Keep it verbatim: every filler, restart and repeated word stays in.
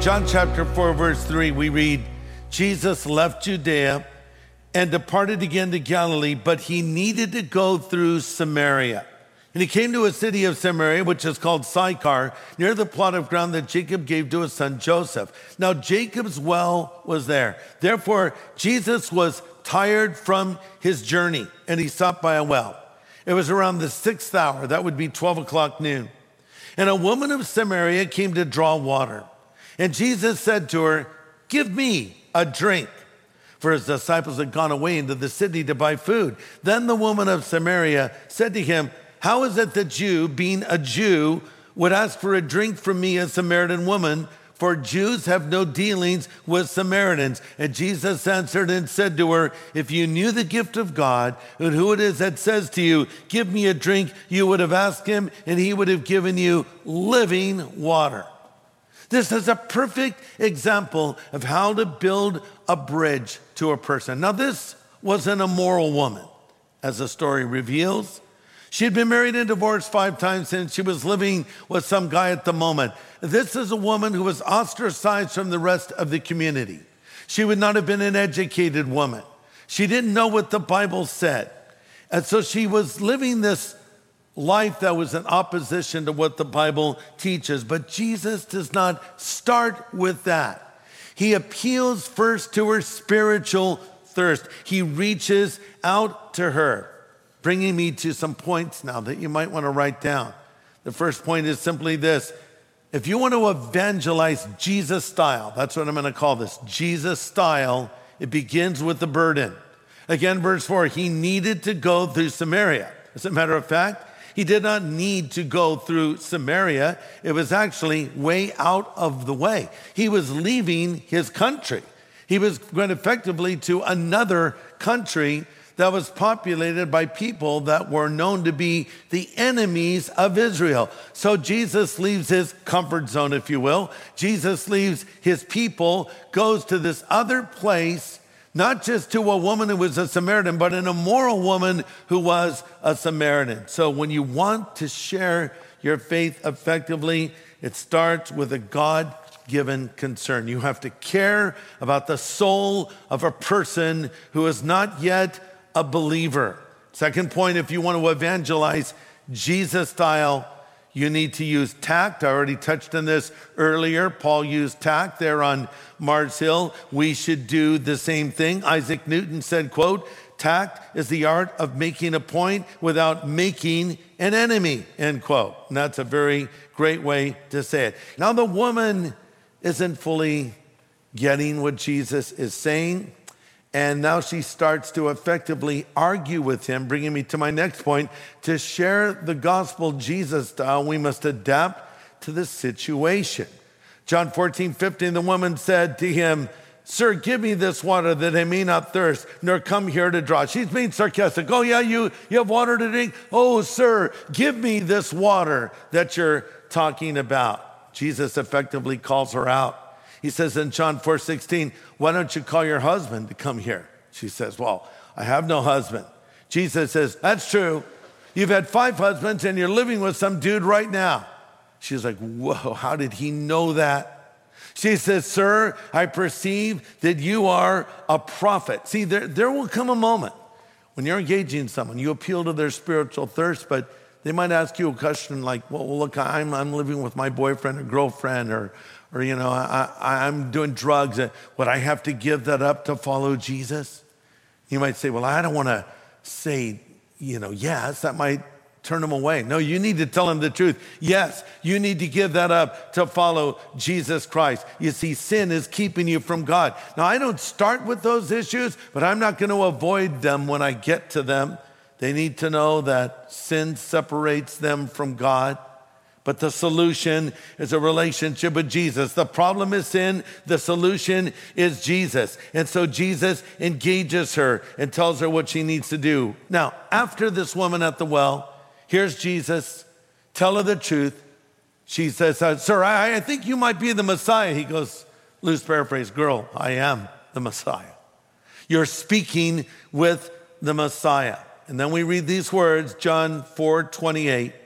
John chapter four, verse three, we read, Jesus left Judea and departed again to Galilee, but he needed to go through Samaria. And he came to a city of Samaria, which is called Sychar, near the plot of ground that Jacob gave to his son Joseph. Now Jacob's well was there. Therefore, Jesus was tired from his journey, and he stopped by a well. It was around the sixth hour, that would be twelve o'clock noon. And a woman of Samaria came to draw water. And Jesus said to her, "Give me a drink." For his disciples had gone away into the city to buy food. Then the woman of Samaria said to him, "How is it that you, being a Jew, would ask for a drink from me, a Samaritan woman? For Jews have no dealings with Samaritans." And Jesus answered and said to her, "If you knew the gift of God and who it is that says to you, 'Give me a drink,' you would have asked him, and he would have given you living water." This is a perfect example of how to build a bridge to a person. Now, this was an immoral woman, as the story reveals. She had been married and divorced five times since she was living with some guy at the moment. This is a woman who was ostracized from the rest of the community. She would not have been an educated woman. She didn't know what the Bible said. And so she was living this life that was in opposition to what the Bible teaches. But Jesus does not start with that. He appeals first to her spiritual thirst. He reaches out to her, bringing me to some points now that you might want to write down. The first point is simply this. If you want to evangelize Jesus style, that's what I'm going to call this, Jesus style, it begins with the burden. Again, verse four, he needed to go through Samaria. As a matter of fact, he did not need to go through Samaria. It was actually way out of the way. He was leaving his country. He was going effectively to another country that was populated by people that were known to be the enemies of Israel. So Jesus leaves his comfort zone, if you will. Jesus leaves his people, goes to this other place, not just to a woman who was a Samaritan, but an immoral woman who was a Samaritan. So when you want to share your faith effectively, it starts with a God-given concern. You have to care about the soul of a person who is not yet a believer. Second point, if you want to evangelize Jesus style, you need to use tact. I already touched on this earlier. Paul used tact there on Mars Hill. We should do the same thing. Isaac Newton said, quote, "Tact is the art of making a point without making an enemy," end quote. And that's a very great way to say it. Now, the woman isn't fully getting what Jesus is saying. And now she starts to effectively argue with him, bringing me to my next point. To share the gospel Jesus style, we must adapt to the situation. John fourteen fifteen, the woman said to him, "Sir, give me this water that I may not thirst, nor come here to draw." She's being sarcastic. "Oh yeah, you, you have water to drink? Oh, sir, give me this water that you're talking about." Jesus effectively calls her out. He says in John four sixteen, "Why don't you call your husband to come here?" She says, "Well, I have no husband." Jesus says, "That's true. You've had five husbands and you're living with some dude right now." She's like, "Whoa, how did he know that?" She says, "Sir, I perceive that you are a prophet." See, there, there will come a moment when you're engaging someone, you appeal to their spiritual thirst, but they might ask you a question like, well, look, I'm, I'm living with my boyfriend or girlfriend, or, or you know, I, I'm doing drugs. Would I have to give that up to follow Jesus? You might say, well, I don't want to say, you know, yes, that might turn them away. No, you need to tell them the truth. Yes, you need to give that up to follow Jesus Christ. You see, sin is keeping you from God. Now, I don't start with those issues, but I'm not going to avoid them when I get to them. They need to know that sin separates them from God. But the solution is a relationship with Jesus. The problem is sin. The solution is Jesus. And so Jesus engages her and tells her what she needs to do. Now, after this woman at the well, here's Jesus. Tell her the truth. She says, "Sir, I, I think you might be the Messiah." He goes, loose paraphrase, "Girl, I am the Messiah. You're speaking with the Messiah." And then we read these words, John four twenty-eight.